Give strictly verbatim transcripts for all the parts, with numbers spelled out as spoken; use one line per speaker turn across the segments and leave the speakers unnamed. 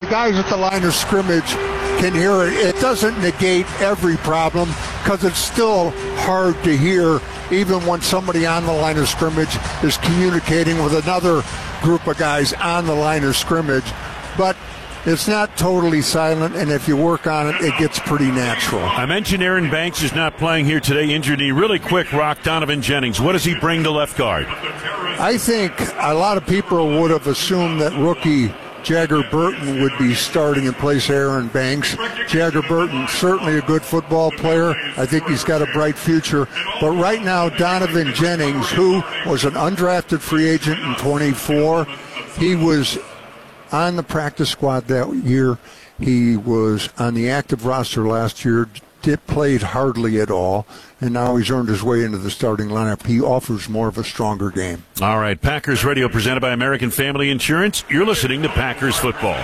guys at the line of scrimmage can hear it. It doesn't negate every problem because it's still hard to hear even when somebody on the line of scrimmage is communicating with another group of guys on the line of scrimmage. But it's not totally silent, and if you work on it, it gets pretty natural.
I mentioned Aaron Banks is not playing here today, injured knee. Really quick, Rock, Donovan Jennings. What does he bring to left guard?
I think a lot of people would have assumed that rookie Jagger Burton would be starting in place of Aaron Banks. Jagger Burton, certainly a good football player. I think he's got a bright future. But right now, Donovan Jennings, who was an undrafted free agent in twenty-four, he was on the practice squad that year. He was on the active roster last year, did, played hardly at all, and now he's earned his way into the starting lineup. He offers more of a stronger game.
All right, Packers Radio presented by American Family Insurance. You're listening to Packers Football.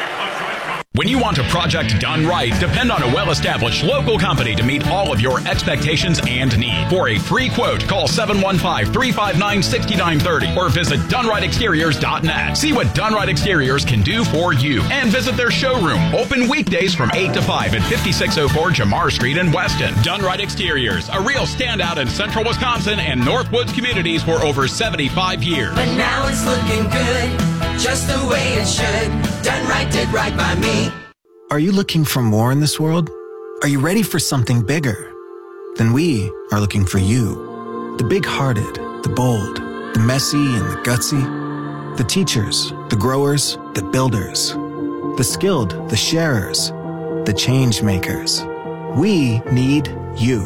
When you want a project done right, depend on a well-established local company to meet all of your expectations and needs. For a free quote, call seven one five, three five nine, six nine three zero or visit done right exteriors dot net. See what Done Right Exteriors can do for you. And visit their showroom, open weekdays from eight to five at fifty-six oh four Jamar Street in Weston. Done Right Exteriors, a real standout in central Wisconsin and Northwoods communities for over seventy-five years.
But now it's looking good, just the way it should. Done Right did right by me.
Are you looking for more in this world? Are you ready for something bigger? Then we are looking for you. The big-hearted, the bold, the messy and the gutsy. The teachers, the growers, the builders. The skilled, the sharers, the change makers. We need you.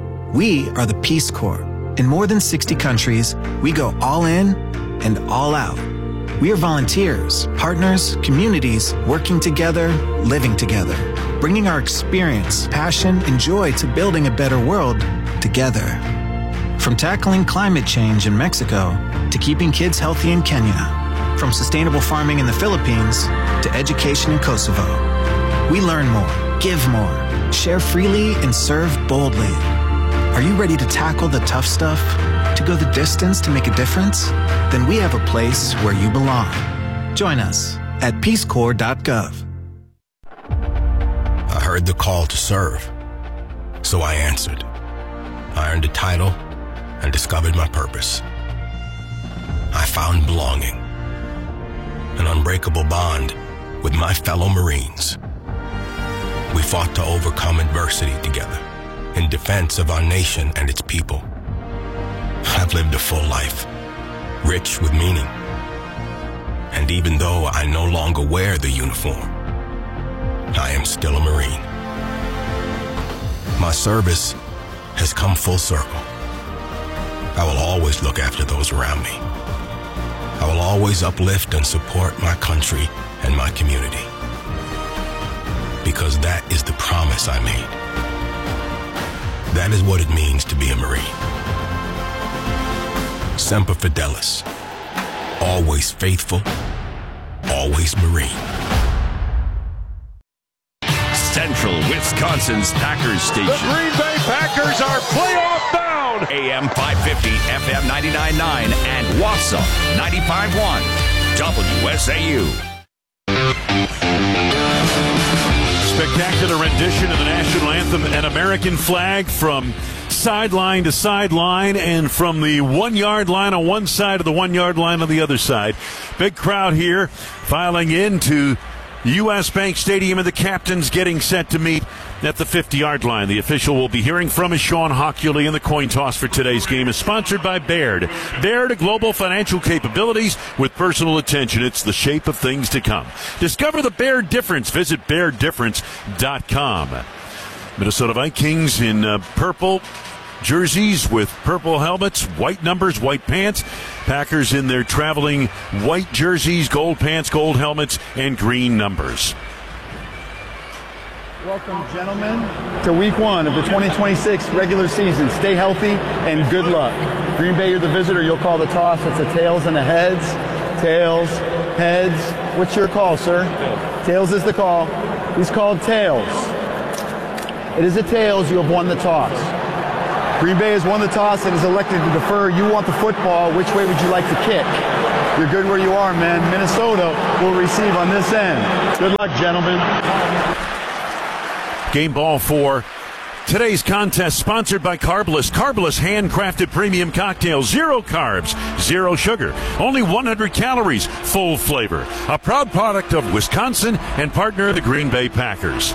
We are the Peace Corps. In more than sixty countries, we go all in and all out. We are volunteers, partners, communities, working together, living together, bringing our experience, passion, and joy to building a better world together. From tackling climate change in Mexico to keeping kids healthy in Kenya, from sustainable farming in the Philippines to education in Kosovo. We learn more, give more, share freely, and serve boldly. Are you ready to tackle the tough stuff? To go the distance to make a difference? Then we have a place where you belong. Join us at peace corps dot gov.
I heard the call to serve, so I answered. I earned a title and discovered my purpose. I found belonging, an unbreakable bond with my fellow Marines. We fought to overcome adversity together in defense of our nation and its people. I've lived a full life, rich with meaning. And even though I no longer wear the uniform, I am still a Marine. My service has come full circle. I will always look after those around me. I will always uplift and support my country and my community. Because that is the promise I made. That is what it means to be a Marine. Semper Fidelis. Always faithful, always Marine.
Central Wisconsin's Packers station.
The Green Bay Packers are playoff bound.
A M five fifty, F M ninety-nine point nine, and Wausau ninety-five point one. W S A U.
Spectacular rendition of the national anthem and American flag from sideline to sideline and from the one-yard line on one side to the one-yard line on the other side. Big crowd here filing into U S. Bank Stadium, and the captains getting set to meet at the fifty-yard line. The official we'll be hearing from is Sean Hockley, and the coin toss for today's game is sponsored by Baird. Baird, global financial capabilities with personal attention. It's the shape of things to come. Discover the Baird difference. Visit baird difference dot com. Minnesota Vikings in uh, purple jerseys with purple helmets, white numbers, white pants. Packers in their traveling white jerseys, gold pants, gold helmets, and green numbers.
Welcome, gentlemen, to week one of the twenty twenty-six regular season. Stay healthy and good luck. Green Bay, you're the visitor. You'll call the toss. It's a tails and a heads. Tails, heads. What's your call, sir? Tails is the call. He's called tails. It is a tails. You have won the toss. Green Bay has won the toss and is elected to defer. You want the football. Which way would you like to kick? You're good where you are, man. Minnesota will receive on this end. Good luck, gentlemen.
Game ball for today's contest, sponsored by Carbless. Carbless handcrafted premium cocktail. Zero carbs, zero sugar, only one hundred calories, full flavor. A proud product of Wisconsin and partner of the Green Bay Packers.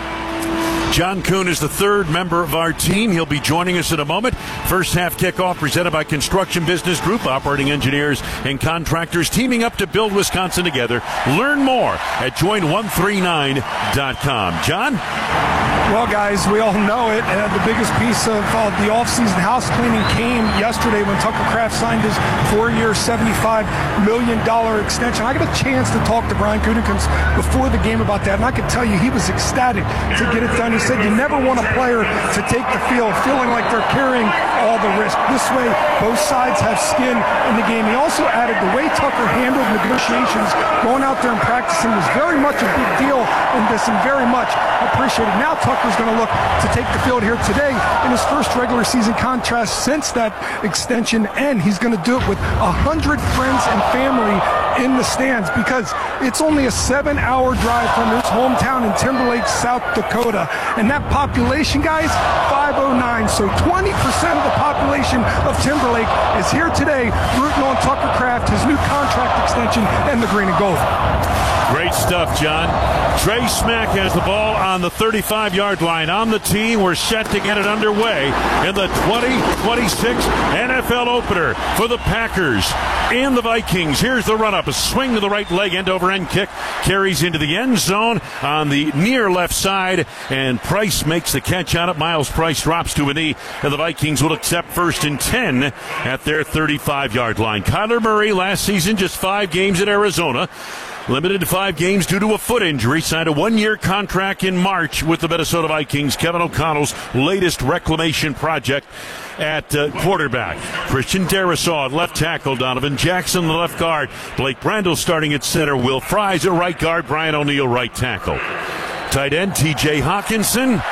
John Kuhn is the third member of our team. He'll be joining us in a moment. First half kickoff presented by Construction Business Group, operating engineers and contractors teaming up to build Wisconsin together. Learn more at join one three nine dot com. John?
Well, guys, we all know it. Uh, the biggest piece of uh, the offseason house cleaning came yesterday when Tucker Kraft signed his four-year, seventy-five million dollars extension. I got a chance to talk to Brian Gutekunst before the game about that, and I can tell you he was ecstatic to get it done. He said you never want a player to take the field feeling like they're carrying all the risk. This way, both sides have skin in the game. He also added the way Tucker handled negotiations, going out there and practicing was very much a big deal in this and very much appreciated. Now Tucker's going to look to take the field here today in his first regular season contract since that extension, and he's going to do it with a hundred friends and family in the stands because it's only a seven-hour drive from his hometown in Timberlake, South Dakota. And that population, guys, five oh nine. So twenty percent of the population of Timberlake is here today rooting on Tucker Kraft, his new contract extension, and the green and gold.
Great stuff, John. Trey Smack has the ball on the thirty-five-yard line. On the team, we're set to get it underway in the twenty twenty-six N F L opener for the Packers and the Vikings. Here's the run-up. A swing to the right leg, end-over-end kick. Carries into the end zone on the near left side, and Price makes the catch on it. Miles Price drops to a knee, and the Vikings will accept first and ten at their thirty-five-yard line. Kyler Murray, last season, just five games at Arizona. Limited to five games due to a foot injury. Signed a one-year contract in March with the Minnesota Vikings. Kevin O'Connell's latest reclamation project at uh, quarterback. Christian Darrisaw at left tackle. Donovan Jackson, the left guard. Blake Brandel starting at center. Will Fries at right guard. Brian O'Neill, right tackle. Tight end T J Hawkinson.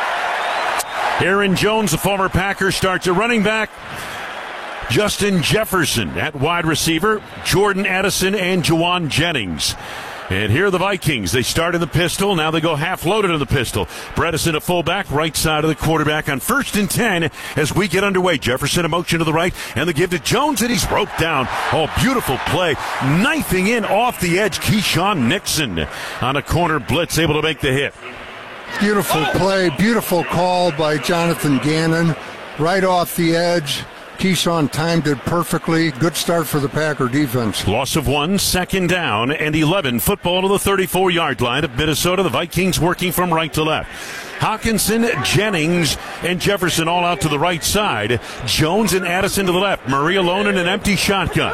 Aaron Jones, the former Packer, starts at running back. Justin Jefferson at wide receiver, Jordan Addison and Juwan Jennings. And here are the Vikings. They start in the pistol. Now they go half-loaded in the pistol. Bredesen at fullback, right side of the quarterback on first and ten as we get underway. Jefferson a motion to the right, and the give to Jones, and he's roped down. Oh, beautiful play. Knifing in off the edge, Keyshawn Nixon on a corner blitz, able to make the hit.
Beautiful play, beautiful call by Jonathan Gannon. Right off the edge. Keyshawn timed it perfectly. Good start for the Packer defense.
Loss of one, second down, and eleven. Football to the thirty-four-yard line of Minnesota. The Vikings working from right to left. Hawkinson, Jennings, and Jefferson all out to the right side. Jones and Addison to the left. Murray alone in an empty shotgun.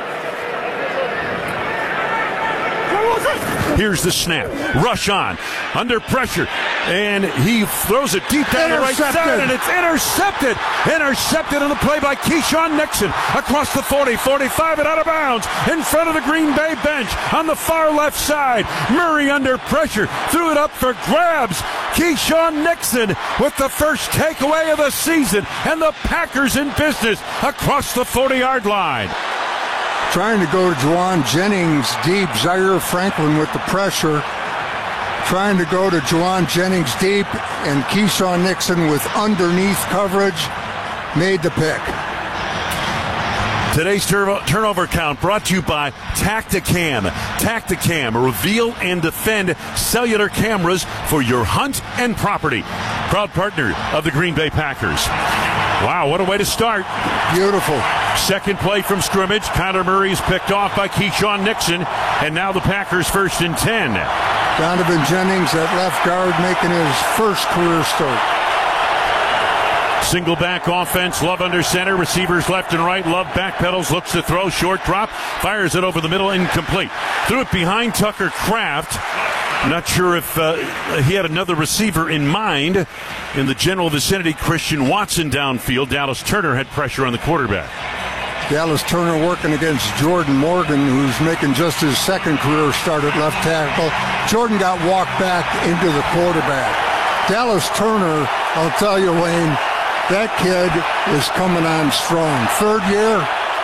Here's the snap. Rush on. Under pressure. And he throws it deep down the right side, and it's intercepted. Intercepted on the play by Keyshawn Nixon. Across the forty, forty-five, and out of bounds. In front of the Green Bay bench on the far left side. Murray under pressure. Threw it up for grabs. Keyshawn Nixon with the first takeaway of the season. And the Packers in business across the forty-yard line.
Trying to go to Juwan Jennings deep. Zaire Franklin with the pressure. Trying to go to Juwan Jennings deep, and Keyshawn Nixon with underneath coverage made the pick.
Today's tur- turnover count brought to you by Tacticam. Tacticam, reveal and defend cellular cameras for your hunt and property. Proud partner of the Green Bay Packers. Wow, what a way to start.
Beautiful.
Second play from scrimmage. Kyler Murray is picked off by Keyshawn Nixon. And now the Packers first and ten.
Donovan Jennings at left guard making his first career start.
Single back offense. Love under center. Receivers left and right. Love backpedals. Looks to throw. Short drop. Fires it over the middle. Incomplete. Threw it behind Tucker Kraft. Not sure if uh, he had another receiver in mind. In the general vicinity, Christian Watson downfield. Dallas Turner had pressure on the quarterback.
Dallas Turner working against Jordan Morgan, who's making just his second career start at left tackle. Jordan got walked back into the quarterback. Dallas Turner, I'll tell you, Wayne, that kid is coming on strong. Third year,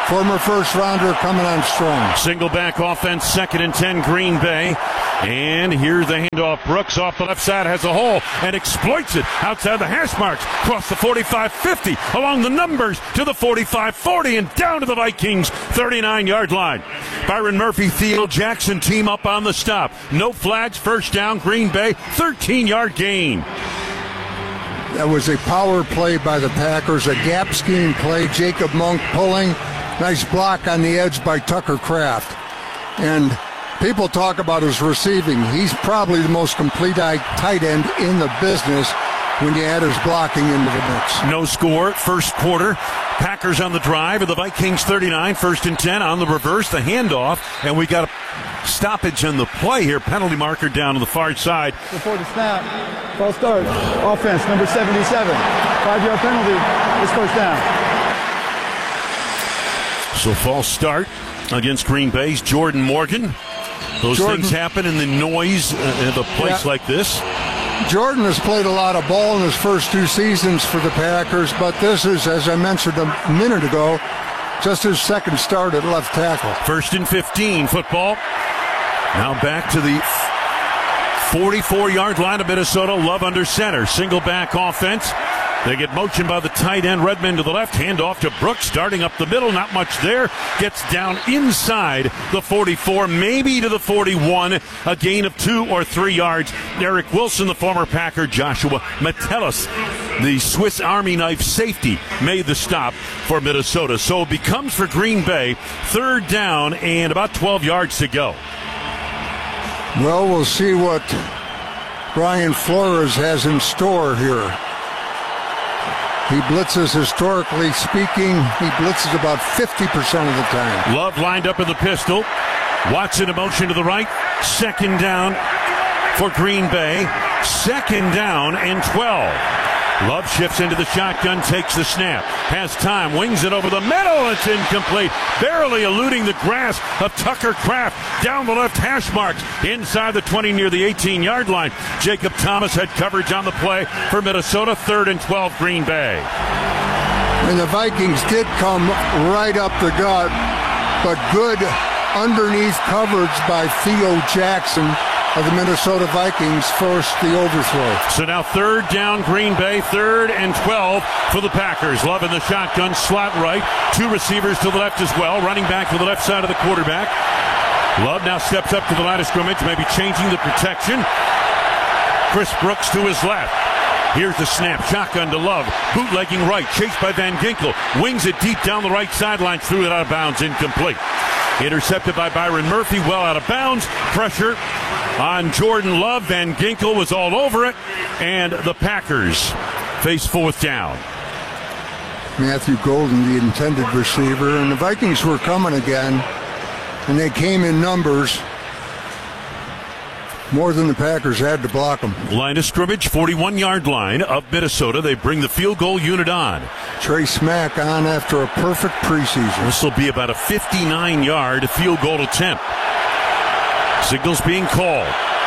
Former first rounder coming on strong.
Single back offense, second and ten, Green Bay. And here's the handoff. Brooks off the left side has a hole and exploits it outside the hash marks. Across the forty-five fifty, along the numbers to the forty-five forty, and down to the Vikings thirty-nine-yard line. Byron Murphy, Theo Jackson team up on the stop. No flags, first down, Green Bay, thirteen-yard gain.
That was a power play by the Packers, a gap scheme play. Jacob Monk pulling. Nice block on the edge by Tucker Kraft. And people talk about his receiving. He's probably the most complete tight end in the business when you add his blocking into the mix.
No score, first quarter. Packers on the drive, and the Vikings thirty-nine, first and ten on the reverse, the handoff, and we got a stoppage on the play here. Penalty marker down to the far side.
Before the snap, false start, offense, number seventy-seven. Five-yard penalty, this first down.
So false start against Green Bay's Jordan Morgan. Those
Jordan.
things happen in the noise of a place
Yeah.
like this.
Jordan has played a lot of ball in his first two seasons for the Packers, but this is, as I mentioned a minute ago, just his second start at left tackle.
First and fifteen, football. Now back to the forty-four-yard line of Minnesota. Love under center. Single back offense. They get motion by the tight end. Redmond to the left. Hand off to Brooks. Starting up the middle. Not much there. Gets down inside the forty-four, maybe to the forty-one. A gain of two or three yards. Eric Wilson, the former Packer. Joshua Metellus, the Swiss Army knife safety, made the stop for Minnesota. So it becomes for Green Bay third down and about twelve yards to go.
Well, we'll see what Brian Flores has in store here. He blitzes, historically speaking, he blitzes about fifty percent of the time.
Love lined up in the pistol. Watson in motion to the right. Second down for Green Bay. Second down and twelve. Love shifts into the shotgun, takes the snap. Has time, wings it over the middle. It's incomplete. Barely eluding the grasp of Tucker Kraft. Down the left hash marks. Inside the twenty near the eighteen-yard line. Jacob Thomas had coverage on the play for Minnesota. Third and twelve, Green Bay.
And the Vikings did come right up the gut, but good underneath coverage by Theo Jackson of the Minnesota Vikings forced the overthrow.
So now third down, Green Bay, third and twelve for the Packers. Love in the shotgun, slot right. Two receivers to the left as well. Running back to the left side of the quarterback. Love now steps up to the line of scrimmage, maybe changing the protection. Chris Brooks to his left. Here's the snap, shotgun to Love, bootlegging right, chased by Van Ginkel, wings it deep down the right sideline, threw it out of bounds, incomplete. Intercepted by Byron Murphy, well out of bounds. Pressure on Jordan Love. Van Ginkel was all over it, and the Packers face fourth down.
Matthew Golden, the intended receiver, and the Vikings were coming again, and they came in numbers more than the Packers had to block them.
Line of scrimmage, forty-one-yard line of Minnesota. They bring the field goal unit on.
Trey Smack on after a perfect preseason.
This will be about a fifty-nine-yard field goal attempt. Signals being called.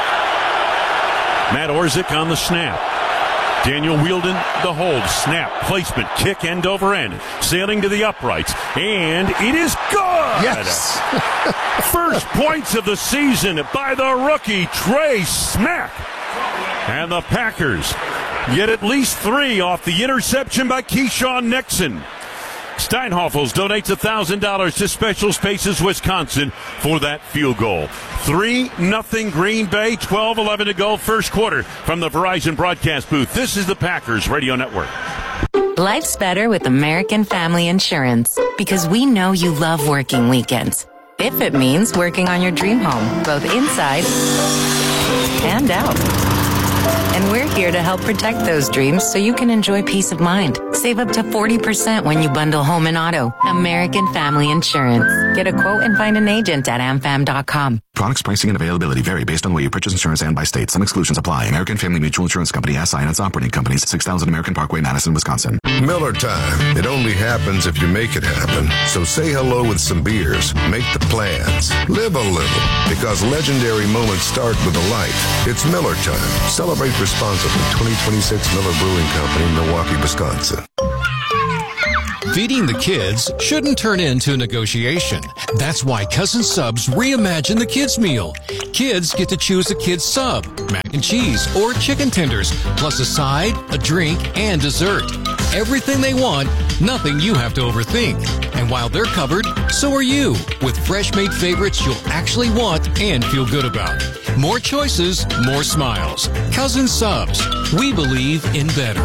Matt Orzik on the snap. Daniel Wheeldon, the hold, snap, placement, kick end over end, sailing to the uprights, and it is good!
Yes!
First points of the season by the rookie, Trey Smack. And the Packers get at least three off the interception by Keyshawn Nixon. Steinhoffels donates one thousand dollars to Special Spaces Wisconsin for that field goal. three nothing Green Bay, twelve eleven to go, first quarter from the Verizon broadcast booth. This is the Packers Radio Network.
Life's better with American Family Insurance because we know you love working weekends. If it means working on your dream home, both inside and out. And we're here to help protect those dreams so you can enjoy peace of mind. Save up to forty percent when you bundle home and auto. American Family Insurance. Get a quote and find an agent at am fam dot com.
Products, pricing, and availability vary based on where you purchase insurance and by state. Some exclusions apply. American Family Mutual Insurance Company, S I and its operating companies, six thousand American Parkway, Madison, Wisconsin.
Miller time. It only happens if you make it happen. So say hello with some beers. Make the plans. Live a little. Because legendary moments start with a light. It's Miller time. Celebrate responsibly. twenty twenty-six Miller Brewing Company, Milwaukee, Wisconsin.
Feeding the kids shouldn't turn into a negotiation. That's why Cousin Subs reimagined the kids' meal. Kids get to choose a kid's sub, mac and cheese, or chicken tenders, plus a side, a drink, and dessert. Everything they want, nothing you have to overthink. And while they're covered, so are you, with fresh-made favorites you'll actually want and feel good about. More choices, more smiles. Cousin Subs, we believe in better.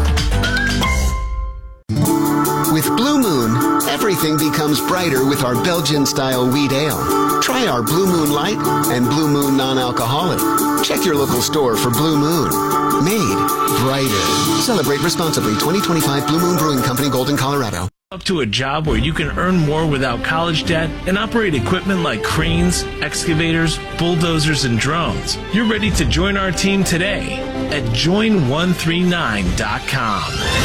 With Blue Moon, everything becomes brighter with our Belgian-style wheat ale. Try our Blue Moon Light and Blue Moon Non-Alcoholic. Check your local store for Blue Moon. Made brighter. Celebrate responsibly. twenty twenty-five Blue Moon Brewing Company, Golden, Colorado.
Up to a job where you can earn more without college debt and operate equipment like cranes, excavators, bulldozers, and drones. You're ready to join our team today at join one three nine dot com.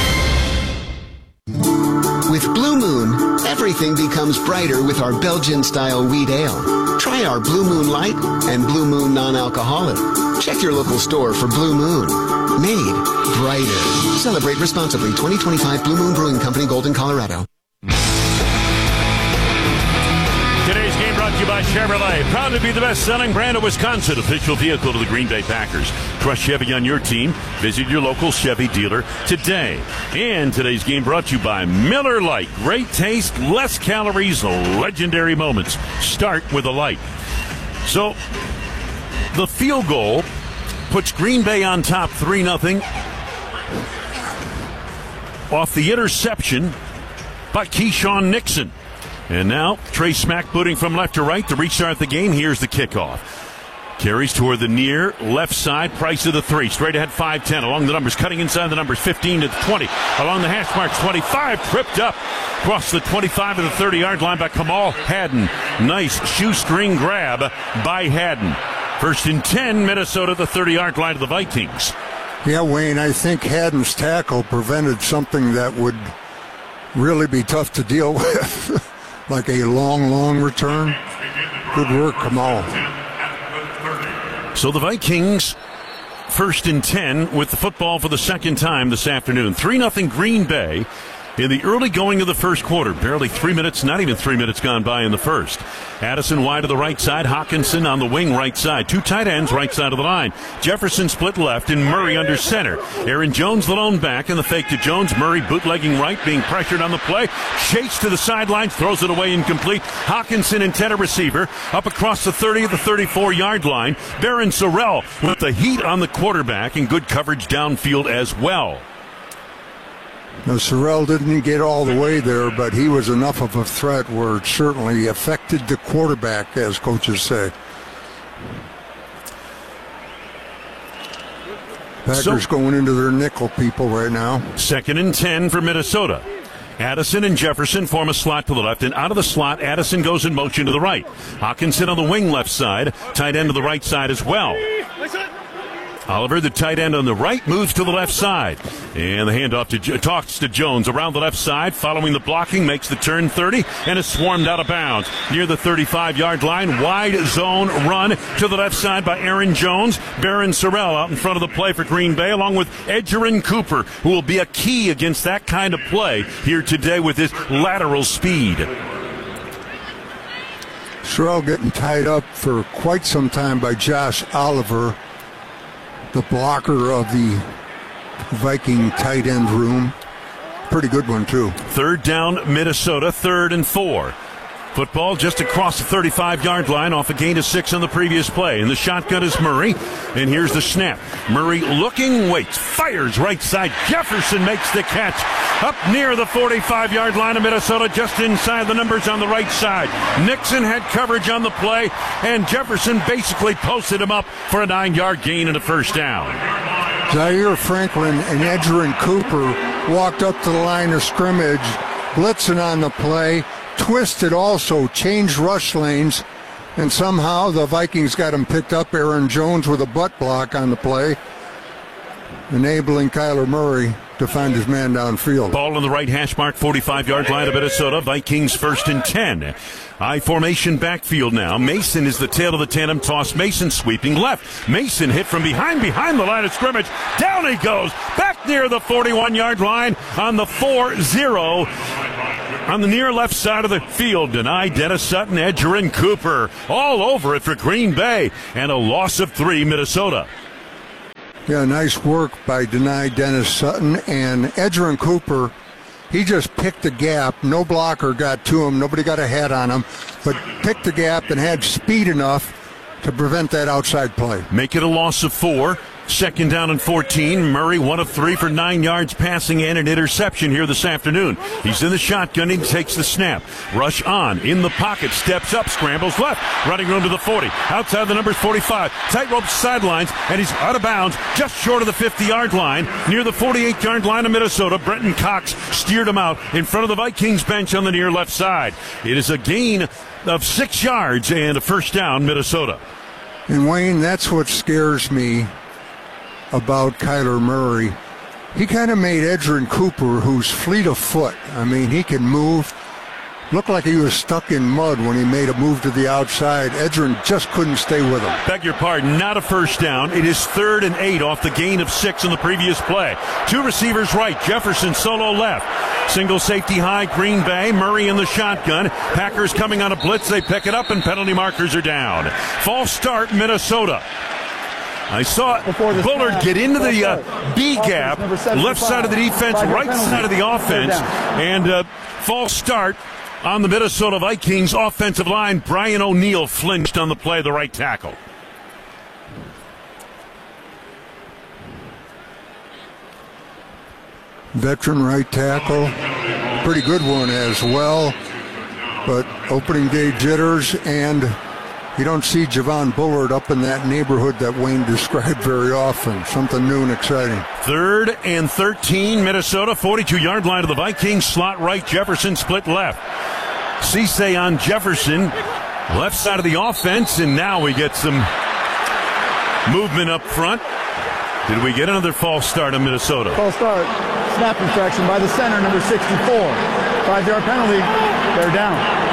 With Blue Moon, everything becomes brighter with our Belgian-style wheat ale. Try our Blue Moon Light and Blue Moon Non-Alcoholic. Check your local store for Blue Moon. Made brighter. Celebrate responsibly. twenty twenty-five Blue Moon Brewing Company, Golden, Colorado.
Today's game brought to you by Chevrolet. Proud to be the best-selling brand of Wisconsin. Official vehicle to the Green Bay Packers. Trust Chevy on your team. Visit your local Chevy dealer today. And today's game brought to you by Miller Lite. Great taste, less calories, legendary moments. Start with a light. So, the field goal puts Green Bay on top three nothing off the interception by Keyshawn Nixon. And now, Trey Smack booting from left to right to restart the game. Here's the kickoff. Carries toward the near left side. Price of the three. Straight ahead five ten. Along the numbers. Cutting inside the numbers. fifteen to the twenty. Along the hash marks. twenty-five. Tripped up. Across the twenty-five to the thirty-yard line by Kamal Hadden. Nice shoestring grab by Hadden. First and ten. Minnesota, the thirty-yard line of the Vikings.
Yeah, Wayne, I think Hadden's tackle prevented something that would really be tough to deal with. Like a long, long return. Good work, Kamal.
So the Vikings, first and ten, with the football for the second time this afternoon. three nothing Green Bay in the early going of the first quarter. Barely three minutes, not even three minutes gone by in the first. Addison wide to the right side. Hawkinson on the wing right side. Two tight ends right side of the line. Jefferson split left and Murray under center. Aaron Jones the lone back and the fake to Jones. Murray bootlegging right, being pressured on the play. Chase to the sidelines, throws it away incomplete. Hawkinson intended receiver up across the thirty of the thirty-four-yard line. Barron Sorrell with the heat on the quarterback and good coverage downfield as well.
Now, Sorrell didn't get all the way there, but he was enough of a threat where it certainly affected the quarterback, as coaches say. Packers so, going into their nickel people right now.
Second and ten for Minnesota. Addison and Jefferson form a slot to the left, and out of the slot, Addison goes in motion to the right. Hawkinson on the wing left side, tight end to the right side as well. Oliver, the tight end on the right, moves to the left side. And the handoff to talks to Jones around the left side, following the blocking, makes the turn thirty, and is swarmed out of bounds. Near the thirty-five-yard line, wide zone run to the left side by Aaron Jones. Barron Sorrell out in front of the play for Green Bay, along with Edgerrin Cooper, who will be a key against that kind of play here today with his lateral speed.
Sorrell getting tied up for quite some time by Josh Oliver, the blocker of the Viking tight end room. Pretty good one, too.
Third down, Minnesota, third and four. Football just across the thirty-five-yard line off a gain of six on the previous play. And the shotgun is Murray. And here's the snap. Murray looking, waits, fires right side. Jefferson makes the catch up near the forty-five-yard line of Minnesota, just inside the numbers on the right side. Nixon had coverage on the play, and Jefferson basically posted him up for a nine-yard gain and a first down.
Zaire Franklin and Edgerrin Cooper walked up to the line of scrimmage, blitzing on the play. Twisted also, changed rush lanes, and somehow the Vikings got him picked up. Aaron Jones with a butt block on the play, enabling Kyler Murray to find his man downfield.
Ball on the right hash mark, forty-five-yard line of Minnesota. Vikings first and ten. I formation backfield now. Mason is the tail of the tandem toss. Mason sweeping left. Mason hit from behind, behind the line of scrimmage. Down he goes, back near the forty-one-yard line on the four zero. On the near left side of the field, Deni, Dennis Sutton, Edgerrin Cooper all over it for Green Bay, and a loss of three, Minnesota.
Yeah, nice work by Deni, Dennis Sutton, and Edgerrin Cooper. He just picked the gap. No blocker got to him. Nobody got a head on him, but picked the gap and had speed enough to prevent that outside play.
Make it a loss of four. Second down and fourteen. Murray, one of three for nine yards passing and an interception here this afternoon. He's in the shotgun. He takes the snap. Rush on. In the pocket. Steps up. Scrambles left. Running room to the forty. Outside the numbers forty-five. Tightrope sidelines. And he's out of bounds just short of the fifty-yard line. Near the forty-eight-yard line of Minnesota. Brenton Cox steered him out in front of the Vikings bench on the near left side. It is a gain of six yards and a first down, Minnesota.
And Wayne, that's what scares me about Kyler Murray. He kind of made Edgerrin Cooper, who's fleet of foot. I mean, he can move. Looked like he was stuck in mud when he made a move to the outside. Edgerrin just couldn't stay with him.
Beg your pardon, not a first down. It is third and eight off the gain of six in the previous play. Two receivers right, Jefferson solo left. Single safety high, Green Bay. Murray in the shotgun. Packers coming on a blitz. They pick it up and penalty markers are down. False start, Minnesota. I saw Bullard get into the uh, B gap, left side of the defense, right side of the offense, and uh, false start on the Minnesota Vikings offensive line. Brian O'Neill flinched on the play, the right tackle.
Veteran right tackle, pretty good one as well, but opening day jitters, and you don't see Javon Bullard up in that neighborhood that Wayne described very often. Something new and exciting.
Third and thirteen, Minnesota, forty-two-yard line of the Vikings. Slot right, Jefferson split left. Cisse on Jefferson, left side of the offense, and now we get some movement up front. Did we get another false start in Minnesota?
False start. Snap infraction by the center, number sixty-four. Five-yard penalty. They're down.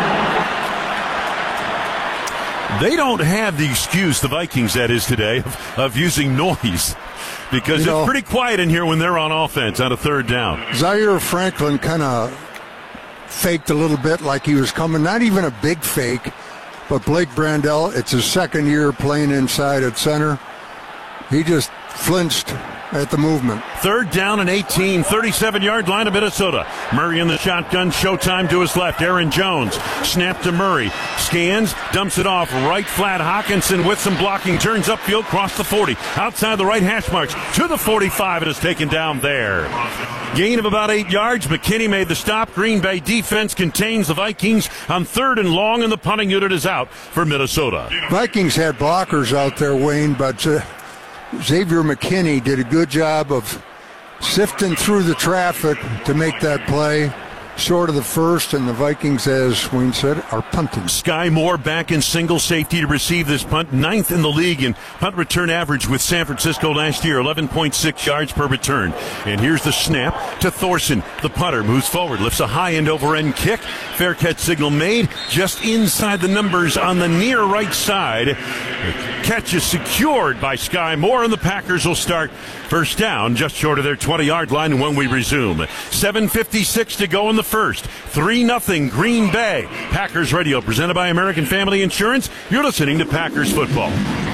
They don't have the excuse, the Vikings that is today, of, of using noise, because you know, it's pretty quiet in here when they're on offense on a third down.
Zaire Franklin kind of faked a little bit like he was coming. Not even a big fake, but Blake Brandel, it's his second year playing inside at center. He just flinched at the movement.
Third down and eighteen, thirty-seven-yard line of Minnesota. Murray in the shotgun, showtime to his left. Aaron Jones, snap to Murray. Scans, dumps it off, right flat. Hawkinson with some blocking, turns upfield, cross the forty. Outside the right hash marks to the forty-five. It is taken down there. Gain of about eight yards. McKinney made the stop. Green Bay defense contains the Vikings on third and long, and the punting unit is out for Minnesota.
Vikings had blockers out there, Wayne, but uh, Xavier McKinney did a good job of sifting through the traffic to make that play. Short of the first, and the Vikings, as Wayne said, are punting.
Sky Moore back in single safety to receive this punt. Ninth in the league in punt return average with San Francisco last year, eleven point six yards per return. And here's the snap to Thorson. The punter moves forward, lifts a high end over end kick. Fair catch signal made just inside the numbers on the near right side. The catch is secured by Sky Moore, and the Packers will start first down just short of their twenty-yard line when we resume. seven fifty-six to go in the first. three nothing Green Bay. Packers Radio presented by American Family Insurance. You're listening to Packers Football.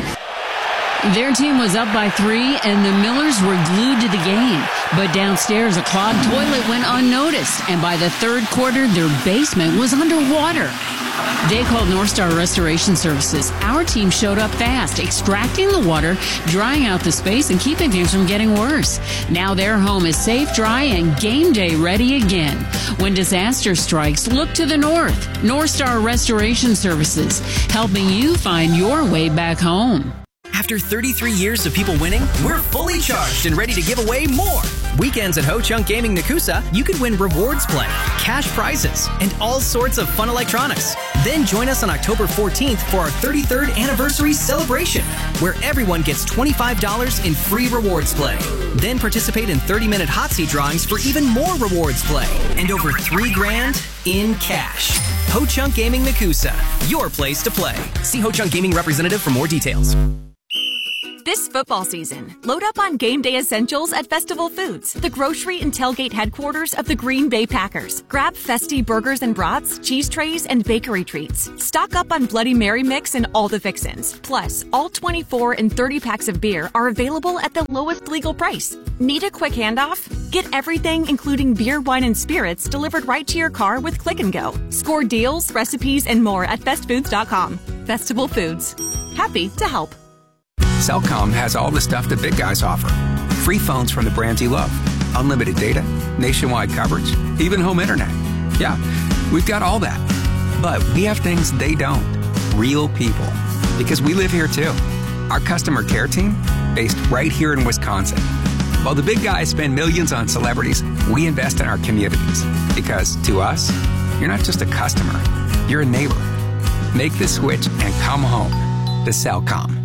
Their team was up by three, and the Millers were glued to the game. But downstairs, a clogged toilet went unnoticed, and by the third quarter, their basement was underwater. They called North Star Restoration Services. Our team showed up fast, extracting the water, drying out the space, and keeping things from getting worse. Now their home is safe, dry, and game day ready again. When disaster strikes, look to the north. North Star Restoration Services, helping you find your way back home.
After thirty-three years of people winning, we're fully charged and ready to give away more. Weekends at Ho Chunk Gaming Nakusa, you could win rewards play, cash prizes, and all sorts of fun electronics. Then join us on October fourteenth for our thirty-third anniversary celebration, where everyone gets twenty-five dollars in free rewards play. Then participate in thirty-minute hot seat drawings for even more rewards play and over three grand in cash. Ho Chunk Gaming Nakusa, your place to play. See Ho Chunk Gaming representative for more details.
This football season, load up on game day essentials at Festival Foods, the grocery and tailgate headquarters of the Green Bay Packers. Grab festy burgers and brats, cheese trays, and bakery treats. Stock up on Bloody Mary mix and all the fixins. Plus, all twenty-four and thirty packs of beer are available at the lowest legal price. Need a quick handoff? Get everything, including beer, wine, and spirits, delivered right to your car with Click and Go. Score deals, recipes, and more at fest foods dot com. Festival Foods. Happy to help.
Cellcom has all the stuff the big guys offer. Free phones from the brands you love. Unlimited data, nationwide coverage, even home internet. Yeah, we've got all that. But we have things they don't. Real people. Because we live here too. Our customer care team, based right here in Wisconsin. While the big guys spend millions on celebrities, we invest in our communities. Because to us, you're not just a customer, you're a neighbor. Make the switch and come home to Cellcom.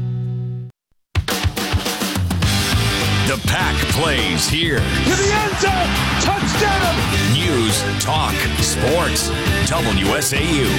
The Pack plays here.
To the end zone. Touchdown.
News, talk, sports. W S A U.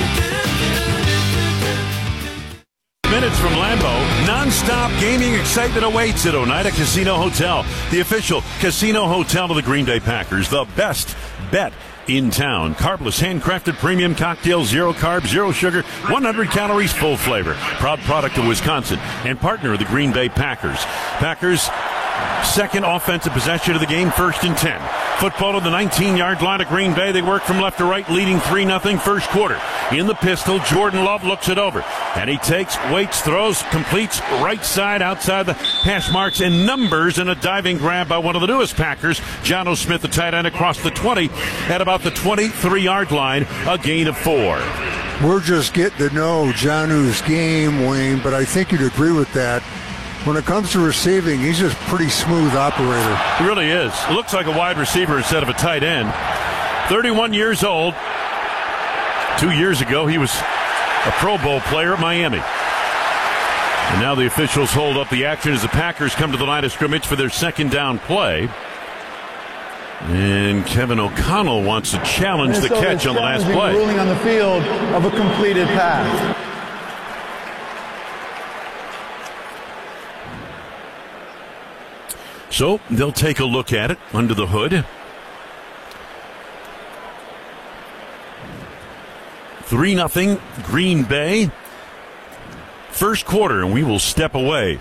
Minutes from Lambeau, non-stop gaming excitement awaits at Oneida Casino Hotel, the official casino hotel of the Green Bay Packers. The best bet in town. Carbless, handcrafted premium cocktail, zero carbs, zero sugar, one hundred calories, full flavor. Proud product of Wisconsin and partner of the Green Bay Packers. Packers, second offensive possession of the game, first and ten. Football to the nineteen-yard line of Green Bay. They work from left to right, leading three nothing first quarter. In the pistol, Jordan Love looks it over. And he takes, waits, throws, completes right side outside the hash marks and numbers, and a diving grab by one of the newest Packers, Jonnu Smith, the tight end, across the twenty at about the twenty-three-yard line, a gain of four.
We're just getting to know Jonnu's game, Wayne, but I think you'd agree with that. When it comes to receiving, he's just a pretty smooth operator.
He really is. Looks like a wide receiver instead of a tight end. thirty-one years old. Two years ago, he was a Pro Bowl player at Miami. And now the officials hold up the action as the Packers come to the line of scrimmage for their second down play. And Kevin O'Connell wants to challenge the catch on the last play.
Ruling on the field of a completed pass.
So they'll take a look at it under the hood. three nothing Green Bay. First quarter, and we will step away.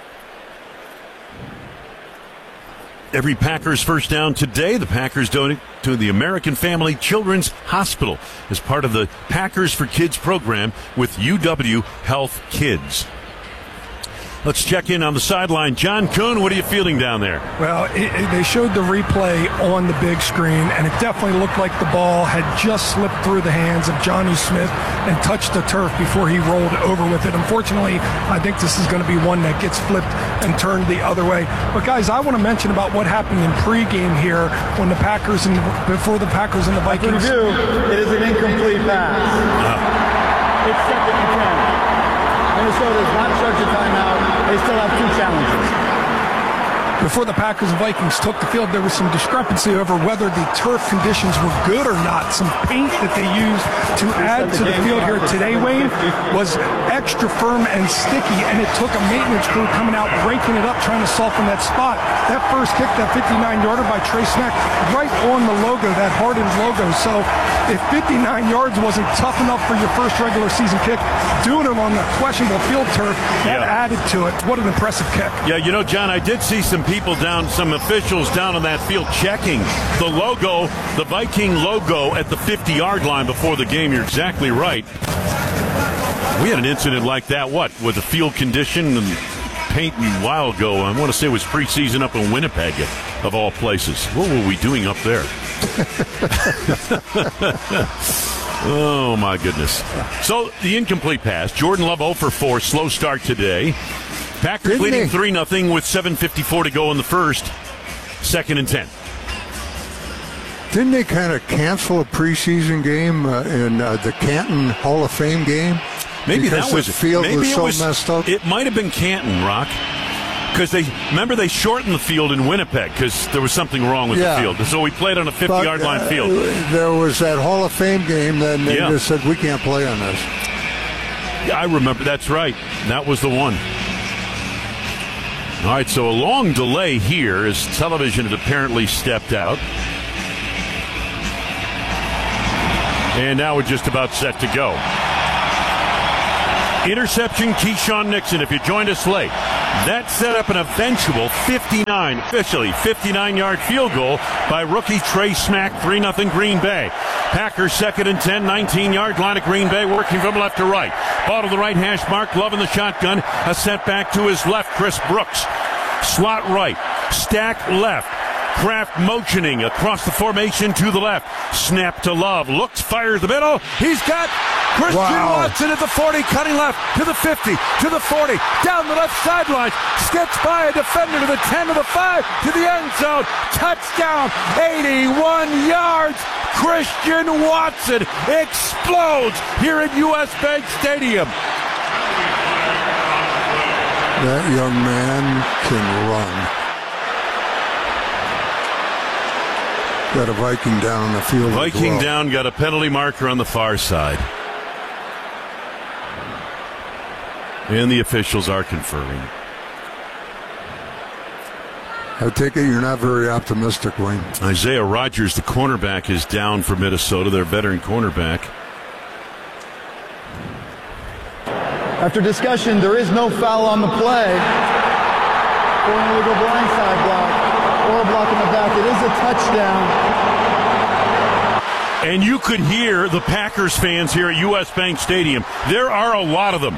Every Packers first down today, the Packers donate to the American Family Children's Hospital as part of the Packers for Kids program with U W Health Kids. Let's check in on the sideline. John Kuhn, what are you feeling down there?
Well, it, it, they showed the replay on the big screen, and it definitely looked like the ball had just slipped through the hands of Jonnu Smith and touched the turf before he rolled over with it. Unfortunately, I think this is going to be one that gets flipped and turned the other way. But, guys, I want to mention about what happened in pregame here when the Packers and before the Packers and the Vikings.
Review, it is an incomplete pass. Uh, it's second and ten. Minnesota is not charged a timeout. They still have two challenges.
Before the Packers and Vikings took the field, there was some discrepancy over whether the turf conditions were good or not. Some paint that they used to add to the field here today, Wayne, was extra firm and sticky, and it took a maintenance crew coming out, breaking it up, trying to soften that spot. That first kick, that fifty-nine-yarder by Trey Smack, right on the logo, that hardened logo. So if fifty-nine yards wasn't tough enough for your first regular season kick, doing it on the questionable field turf, that yeah. added to it. What an impressive kick.
Yeah, you know, John, I did see some people down, some officials down on that field checking the logo, the Viking logo at the fifty-yard line before the game. You're exactly right. We had an incident like that, what, with the field condition and paint a while ago. I want to say it was preseason up in Winnipeg, of all places. What were we doing up there? Oh, my goodness. So, the incomplete pass. Jordan Love zero for four, slow start today. Packers Didn't leading three nothing with seven fifty-four to go in the first. Second and ten.
Didn't they kind of cancel a preseason game uh, in uh, the Canton Hall of Fame game?
Maybe
because
that was
the field
maybe
was
it
so
was,
messed up.
It might have been Canton, Rock. Because they remember they shortened the field in Winnipeg because there was something wrong with yeah. the field. So we played on a fifty-yard line uh, field.
There was that Hall of Fame game. Then they yeah. just said we can't play on this.
Yeah, I remember. That's right. That was the one. All right, so a long delay here as television had apparently stepped out. And now we're just about set to go. Interception, Keyshawn Nixon, if you joined us late. That set up an eventual fifty-nine, officially fifty-nine-yard field goal by rookie Trey Smack, three nothing Green Bay. Packers second and ten, nineteen-yard line of Green Bay, working from left to right. Ball to the right hash mark, Love in the shotgun. A setback to his left, Chris Brooks. Slot right, stack left. Kraft motioning across the formation to the left. Snap to Love. Looks, fires the middle. He's got Christian wow. Watson at the forty, cutting left to the fifty, to the forty, down the left sideline. Skips by a defender to the ten, to the five, to the end zone. Touchdown, eighty-one yards. Christian Watson explodes here at U S Bank Stadium.
That young man can run. Got a Viking down on the field.
Viking
well.
down, got a penalty marker on the far side. And the officials are conferring.
I take it you're not very optimistic, Wayne.
Isaiah Rodgers, the cornerback, is down for Minnesota, their veteran cornerback.
After discussion, there is no foul on the play. Or an illegal blindside block. Or a block in the back. It is a touchdown.
And you could hear the Packers fans here at U S Bank Stadium. There are a lot of them.